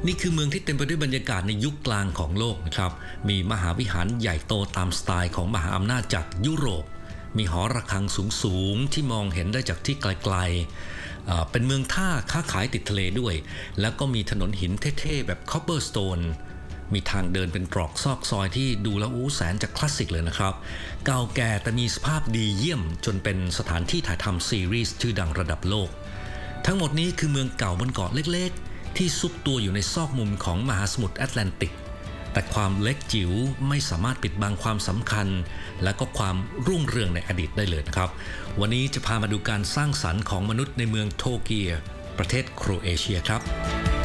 นี่คือเมืองที่เต็มไปด้วยบรรยากาศในยุคกลางของโลกนะครับมีมหาวิหารใหญ่โตตามสไตล์ของมหาอำนาจจากยุโรปมีหอระฆังสูงๆที่มองเห็นได้จากที่ไกลๆเป็นเมืองท่าค้าขายติดทะเลด้วยแล้วก็มีถนนหินเท่ๆแบบคอปเปอร์สโตนมีทางเดินเป็นตรอกซอกซอยที่ดูแล้วแสนจะคลาสสิกเลยนะครับเก่าแก่แต่มีสภาพดีเยี่ยมจนเป็นสถานที่ถ่ายทำซีรีส์ชื่อดังระดับโลกทั้งหมดนี้คือเมืองเก่าบนเกาะเล็กๆที่ซุกตัวอยู่ในซอกมุมของมหาสมุทรแอตแลนติกแต่ความเล็กจิ๋วไม่สามารถปิดบังความสำคัญและก็ความรุ่งเรืองในอดีตได้เลยนะครับวันนี้จะพามาดูการสร้างสรรค์ของมนุษย์ในเมืองโทเกียประเทศโครเอเชียครับ